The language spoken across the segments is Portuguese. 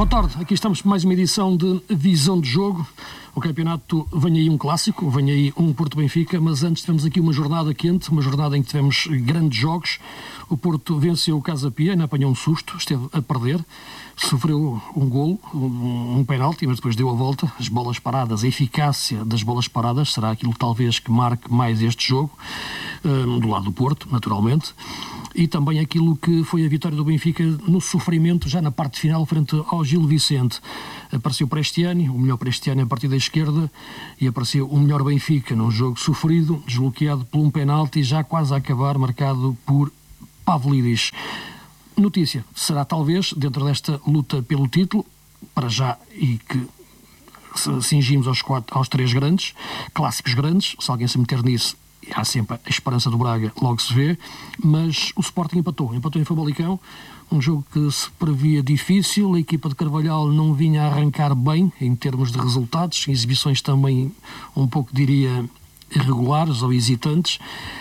Boa tarde, aqui estamos para mais uma edição de Visão de Jogo. O campeonato, vem aí um clássico, vem aí um Porto-Benfica, mas antes tivemos aqui uma jornada quente, uma jornada em que tivemos grandes jogos. O Porto venceu o Casa Pia, ainda apanhou um susto, esteve a perder, sofreu um golo, um penalti, mas depois deu a volta. As bolas paradas, a eficácia das bolas paradas será aquilo talvez que marque mais este jogo, do lado do Porto, naturalmente. E também aquilo que foi a vitória do Benfica no sofrimento, já na parte final, frente ao Gil Vicente. Apareceu Prestiani, o melhor Prestiani a partir da esquerda, e apareceu o melhor Benfica num jogo sofrido, desbloqueado por um penalti, já quase a acabar, marcado por Pavlidis. Notícia, será talvez, dentro desta luta pelo título, para já, e que cingimos aos três grandes, clássicos grandes, se alguém se meter nisso, há sempre a esperança do Braga, logo se vê, mas o Sporting empatou em Famalicão, um jogo que se previa difícil, a equipa de Carvalhal não vinha a arrancar bem em termos de resultados, exibições também um pouco, diria, irregulares ou hesitantes.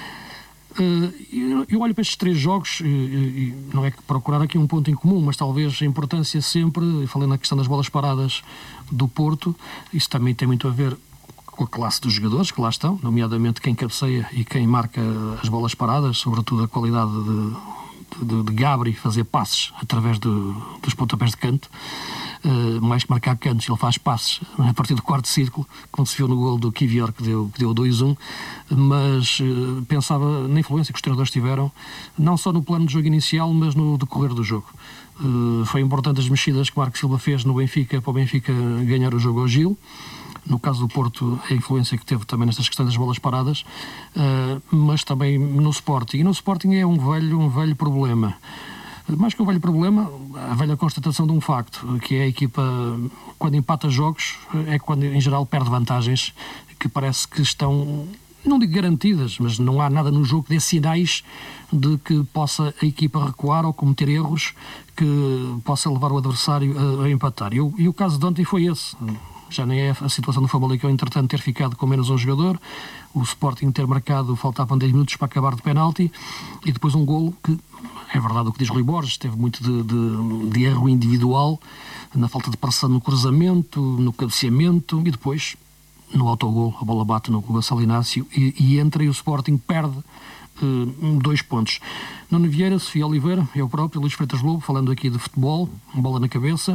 Eu olho para estes três jogos e não é que procurar aqui um ponto em comum, mas talvez a importância sempre, falei na questão das bolas paradas do Porto, isso também tem muito a ver com a classe dos jogadores que lá estão, nomeadamente quem cabeceia e quem marca as bolas paradas, sobretudo a qualidade de Gabri fazer passes através dos pontapés de canto, mais que marcar cantos, ele faz passes a partir do quarto círculo, como se viu no golo do Kivior que deu 2-1, mas pensava na influência que os treinadores tiveram, não só no plano de jogo inicial, mas no decorrer do jogo. Foi importante as mexidas que Marco Silva fez no Benfica, para o Benfica ganhar o jogo ao Gil. No caso do Porto, a influência que teve também nestas questões das bolas paradas, mas também no Sporting. E no Sporting é um velho problema. Mais que um velho problema, a velha constatação de um facto, que é a equipa, quando empata jogos, é quando em geral perde vantagens, que parece que estão, não digo garantidas, mas não há nada no jogo que dê sinais de que possa a equipa recuar ou cometer erros que possa levar o adversário a empatar. E o caso de ontem foi esse. Já nem é a situação do Famalicão, entretanto, ter ficado com menos um jogador, o Sporting ter marcado, faltavam 10 minutos para acabar de penalti, e depois um golo que, é verdade o que diz Rui Borges, teve muito de erro individual, na falta de pressão no cruzamento, no cabeceamento, e depois, no autogolo, a bola bate no Gonçalo Inácio, e entra e o Sporting perde 2 pontos. Nuno Vieira, Sofia Oliveira, eu próprio, Luís Freitas Lobo, falando aqui de futebol, bola na cabeça.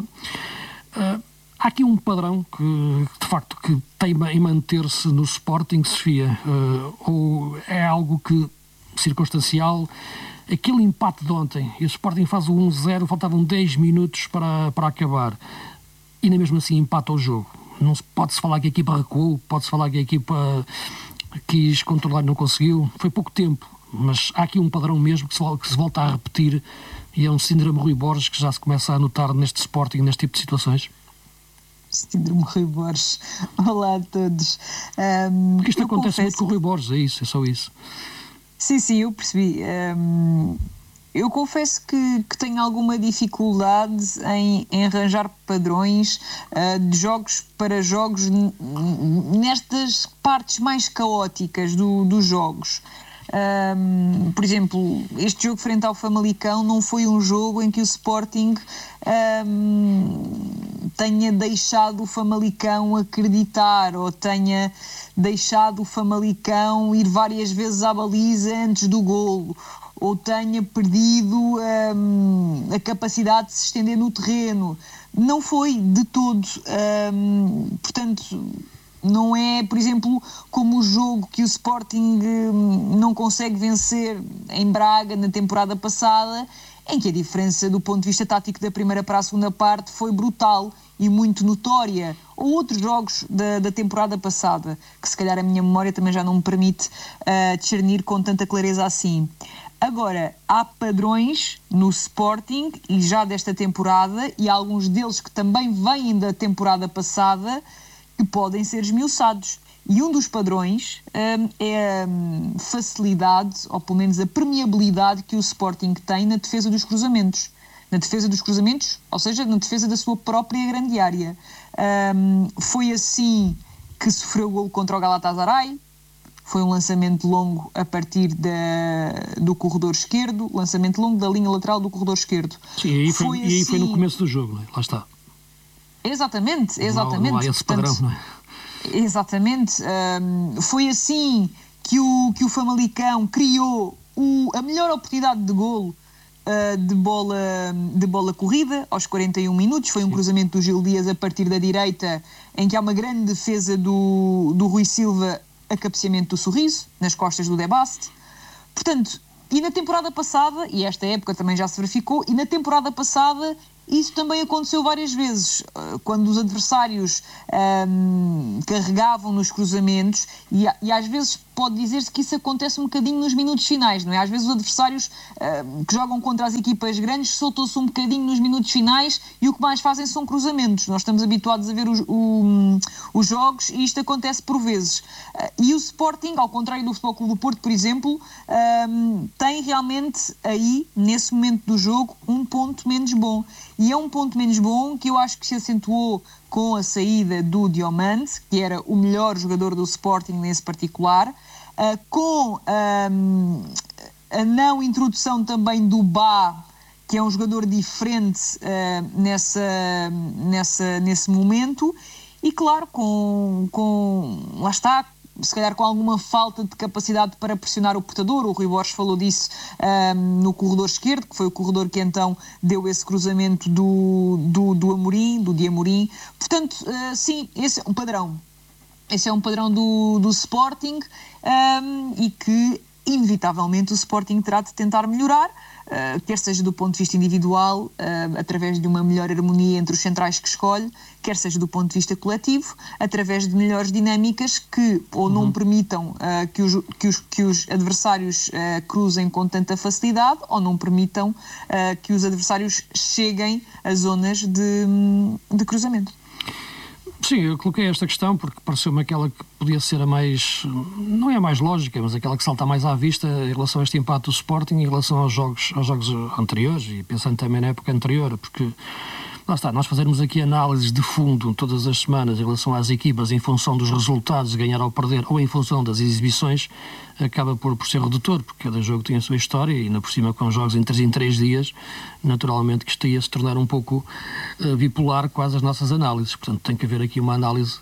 Há aqui um padrão que, de facto, que teima em manter-se no Sporting, Sofia, ou é algo que, circunstancial, aquele empate de ontem, e o Sporting faz o 1-0, faltavam 10 minutos para acabar, e nem mesmo assim empata o jogo. Não pode-se falar que a equipa recuou, pode-se falar que a equipa quis controlar e não conseguiu, foi pouco tempo, mas há aqui um padrão mesmo que se volta a repetir, e é um síndrome Rui Borges que já se começa a notar neste Sporting, neste tipo de situações. Síndrome Rui Borges. Olá a todos. Porque isto acontece muito com o Rui Borges, é isso, é só isso. Sim, eu percebi. Eu confesso que tenho alguma dificuldade em arranjar padrões de jogos para jogos nestas partes mais caóticas dos jogos. Por exemplo, este jogo frente ao Famalicão não foi um jogo em que o Sporting tenha deixado o Famalicão acreditar ou tenha deixado o Famalicão ir várias vezes à baliza antes do golo ou tenha perdido a capacidade de se estender no terreno. Não foi de todo. Portanto, não é, por exemplo, como o jogo que o Sporting não consegue vencer em Braga na temporada passada, em que a diferença do ponto de vista tático da primeira para a segunda parte foi brutal e muito notória. Ou outros jogos da temporada passada, que se calhar a minha memória também já não me permite discernir com tanta clareza assim. Agora, há padrões no Sporting, e já desta temporada, e alguns deles que também vêm da temporada passada, que podem ser esmiuçados. E um dos padrões é a facilidade, ou pelo menos a permeabilidade que o Sporting tem na defesa dos cruzamentos. Na defesa dos cruzamentos, ou seja, na defesa da sua própria grande área. Foi assim que sofreu o golo contra o Galatasaray. Foi um lançamento longo a partir do corredor esquerdo, lançamento longo da linha lateral do corredor esquerdo. Sim, e aí foi no começo do jogo, lá está. Exatamente. Não há esse padrão, Portanto, não é? exatamente. Foi assim que o Famalicão criou a melhor oportunidade de golo de bola corrida aos 41 minutos. Foi um cruzamento do Gil Dias a partir da direita, em que há uma grande defesa do Rui Silva, a cabeceamento do Sorriso, nas costas do Debaste. Portanto, e na temporada passada, e esta época também já se verificou, e na temporada passada isso também aconteceu várias vezes, quando os adversários carregavam nos cruzamentos, e às vezes pode dizer-se que isso acontece um bocadinho nos minutos finais, não é? Às vezes os adversários que jogam contra as equipas grandes soltam-se um bocadinho nos minutos finais e o que mais fazem são cruzamentos. Nós estamos habituados a ver os jogos e isto acontece por vezes. E o Sporting, ao contrário do Futebol Clube do Porto, por exemplo, tem realmente aí, nesse momento do jogo, um ponto menos bom. E é um ponto menos bom que eu acho que se acentuou com a saída do Diomande, que era o melhor jogador do Sporting nesse particular, com a não introdução também do Bá, que é um jogador diferente nesse momento, e claro, lá está, se calhar com alguma falta de capacidade para pressionar o portador. O Rui Borges falou disso no corredor esquerdo, que foi o corredor que então deu esse cruzamento do Amorim, do Di Amorim. Portanto, sim, esse é um padrão. Esse é um padrão do Sporting, e que inevitavelmente o Sporting terá de tentar melhorar, quer seja do ponto de vista individual, através de uma melhor harmonia entre os centrais que escolhe, quer seja do ponto de vista coletivo, através de melhores dinâmicas que ou não permitam que os adversários cruzem com tanta facilidade, ou não permitam que os adversários cheguem a zonas de cruzamento. Sim, eu coloquei esta questão porque pareceu-me aquela que podia ser a mais, não é a mais lógica, mas aquela que salta mais à vista em relação a este empate do Sporting em relação aos jogos anteriores, e pensando também na época anterior, porque lá está, nós fazermos aqui análises de fundo todas as semanas em relação às equipas em função dos resultados de ganhar ou perder, ou em função das exibições, acaba por ser redutor, porque cada jogo tem a sua história e ainda por cima com jogos em 3 dias, naturalmente que isto ia se tornar um pouco bipolar quase as nossas análises. Portanto, tem que haver aqui uma análise